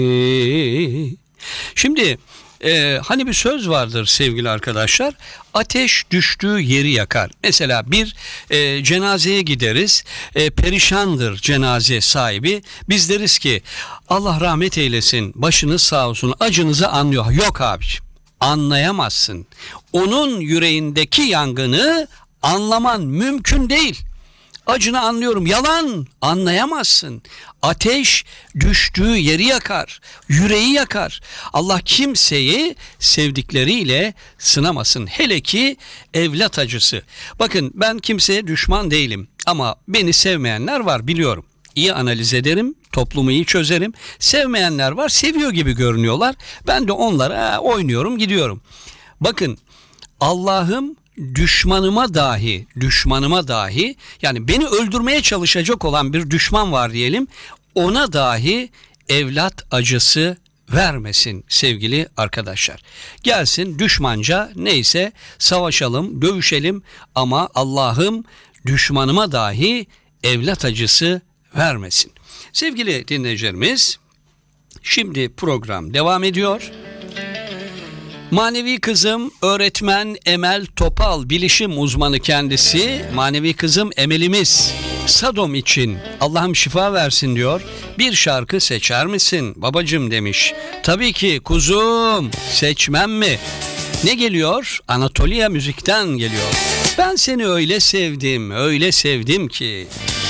Şimdi hani bir söz vardır sevgili arkadaşlar, ateş düştüğü yeri yakar. Mesela bir cenazeye gideriz, perişandır cenaze sahibi, biz deriz ki Allah rahmet eylesin, başınız sağ olsun, acınızı anlıyor. Yok abiciğim, anlayamazsın. Onun yüreğindeki yangını anlaman mümkün değil. Acını anlıyorum. Yalan, anlayamazsın. Ateş düştüğü yeri yakar, yüreği yakar. Allah kimseyi sevdikleriyle sınamasın. Hele ki evlat acısı. Bakın, ben kimseye düşman değilim ama beni sevmeyenler var, biliyorum. İyi analiz ederim, toplumu iyi çözerim. Sevmeyenler var, seviyor gibi görünüyorlar. Ben de onlara oynuyorum, gidiyorum. Bakın, Allah'ım düşmanıma dahi, yani beni öldürmeye çalışacak olan bir düşman var diyelim, ona dahi evlat acısı vermesin sevgili arkadaşlar. Gelsin düşmanca, neyse savaşalım, dövüşelim ama Allah'ım düşmanıma dahi evlat acısı vermesin. Sevgili dinleyicilerimiz, şimdi program devam ediyor. Manevi kızım öğretmen Emel Topal, bilişim uzmanı kendisi. Manevi kızım Emel'imiz Sadom için Allah'ım şifa versin diyor. Bir şarkı seçer misin babacım demiş. Tabii ki kuzum, seçmem mi? Ne geliyor? Anatolia Müzik'ten geliyor. Ben seni öyle sevdim ki.